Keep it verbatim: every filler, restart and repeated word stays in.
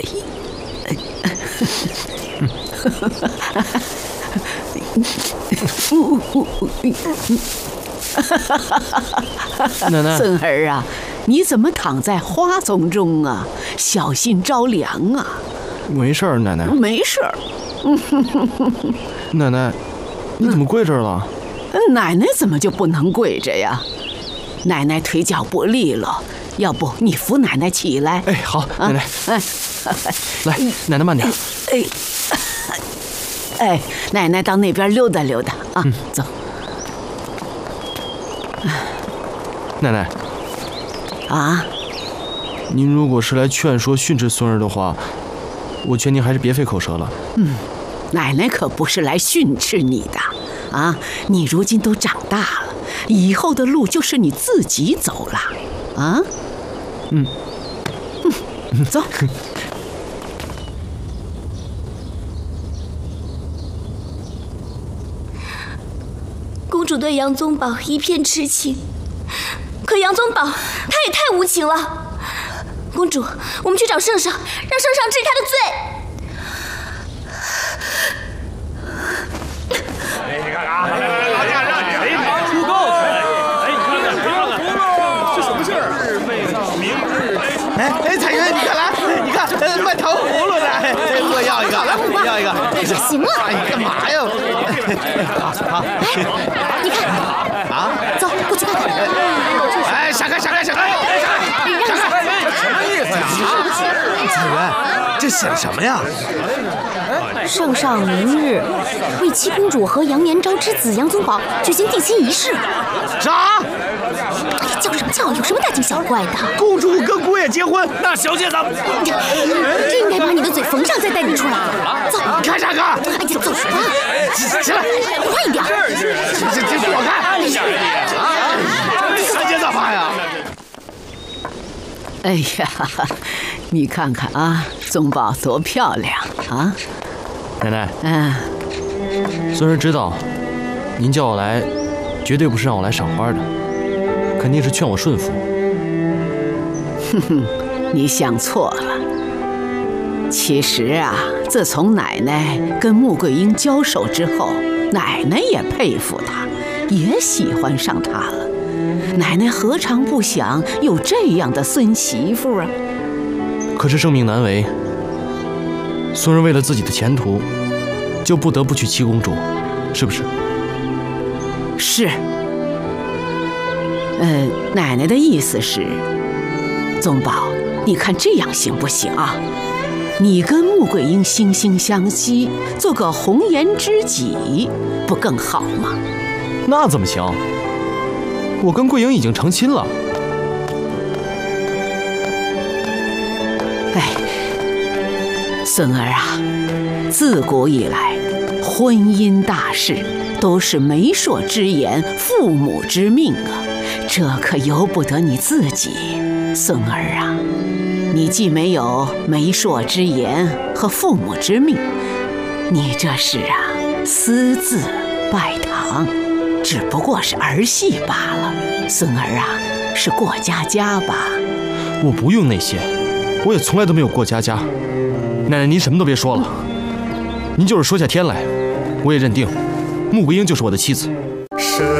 奶奶， 孙儿啊，你怎么躺在花丛中啊？小心着凉啊！ 没事儿，奶奶。 没事儿。 奶奶，你怎么跪这儿了？ 奶奶怎么就不能跪着呀？奶奶腿脚不利了，要不你扶奶奶起来？ 哎，好，奶奶。 哎， 来，奶奶慢点。 哎，哎，奶奶到那边溜达溜达啊，嗯、走。 奶奶， 啊， 您如果是来劝说训斥孙儿的话，我劝您还是别费口舌了。 嗯，奶奶可不是来训斥你的啊！你如今都长大了，以后的路就是你自己走了啊。 嗯， 嗯，走。 公主对杨宗保一片痴情，可杨宗保他也太无情了。公主，我们去找圣上，让圣上治他的罪。 哎，你看啊，谁出够？哎，你看看，这什么事儿？明日哎哎，彩云，你看来，你看卖糖葫芦的，哎，我要一个，来，我要一个。 哎呀，行了， 哎，你干嘛呀？好，好， 你看， 啊， 走，过去看看。 哎，闪开，闪开，闪开，闪开！什么意思呀？彩云，这写什么呀？ 圣上明日为七公主和杨延昭之子杨宗保举行定亲仪式。 啥？ 哎呀，叫什么叫？有什么大惊小怪的？ 公主跟姑爷结婚，那小姐怎么？ 这应该把你的嘴缝上，再带你出来。走， 看啥看？ 哎呀，走什么？ 起来， 快一点！ 这这这躲开！啊，三姐咋办呀？ 哎呀，你看看啊，宗保多漂亮啊！ 奶奶， 嗯， 孙儿知道，您叫我来，绝对不是让我来赏花的，肯定是劝我顺服。 哼哼，你想错了。其实啊，自从奶奶跟穆桂英交手之后，奶奶也佩服她，也喜欢上她了。奶奶何尝不想有这样的孙媳妇啊？ 可是生命难违，孙儿为了自己的前途，就不得不娶七公主，是不是？ 是。呃，奶奶的意思是，宗保，你看这样行不行啊？你跟穆桂英惺惺相惜，做个红颜知己，不更好吗？ 那怎么行？我跟桂英已经成亲了。 哎，孙儿啊，自古以来，婚姻大事都是媒妁之言，父母之命啊，这可由不得你自己，孙儿啊。你既没有媒妁之言和父母之命，你这是啊私自拜堂，只不过是儿戏罢了。孙儿啊，是过家家吧？ 我不用那些，我也从来都没有过家家。奶奶，您什么都别说了，您就是说下天来，我也认定穆桂英就是我的妻子。